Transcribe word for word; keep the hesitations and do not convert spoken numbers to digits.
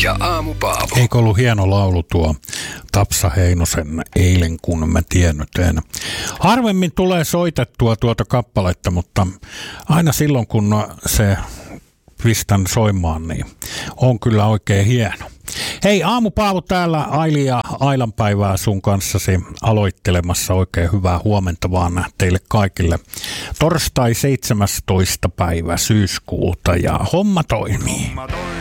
ja Aamu Paavo. Eikö ollut hieno laulu tuo Tapsa Heinosen Eilen kun mä tiennyt en. Harvemmin tulee soitettua tuota kappaletta, mutta aina silloin kun se pistän soimaan, niin on kyllä oikein hieno. Hei, Aamu Paavo täällä, Aili ja Ailan päivää sun kanssasi aloittelemassa. Oikein hyvää huomenta vaan teille kaikille. Torstai seitsemästoista päivä syyskuuta ja homma toimii.